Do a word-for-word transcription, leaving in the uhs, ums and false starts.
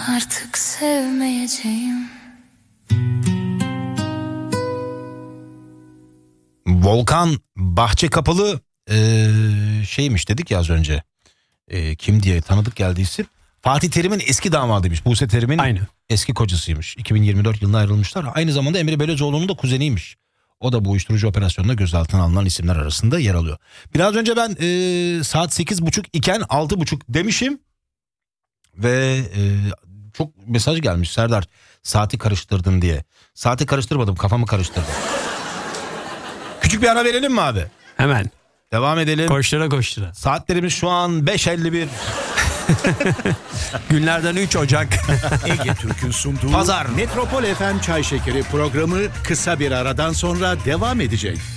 artık sevmeyeceğim. Volkan Bahçekapalı ee, şeymiş dedik ya az önce. E, kim diye tanıdık geldi isim. Fatih Terim'in eski damadıymış. Buse Terim'in Aynı. eski kocasıymış. iki bin yirmi dört yılında ayrılmışlar. Aynı zamanda Emre Belözoğlu'nun da kuzeniymiş. O da bu uyuşturucu operasyonunda gözaltına alınan isimler arasında yer alıyor. Biraz önce ben e, saat sekiz buçuk iken altı buçuk demişim. Ve e, çok mesaj gelmiş Serdar. Saati karıştırdın diye. Saati karıştırmadım, kafamı karıştırdım. Küçük bir ara verelim mi abi? Hemen. Devam edelim. Koştura koştura. Saatlerimiz şu an beş elli bir. Günlerden üç Ocak. Ege Türk'ün sunduğu Pazar. Metropol F M Çay Şekeri programı kısa bir aradan sonra devam edecek.